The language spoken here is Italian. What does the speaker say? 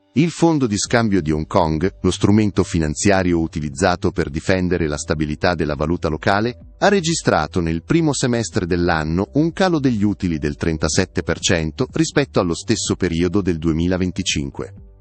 Il fondo di scambio di Hong Kong, lo strumento finanziario utilizzato per difendere la stabilità della valuta locale, ha registrato nel primo semestre dell'anno un calo degli utili del 37% rispetto allo stesso periodo del 2025.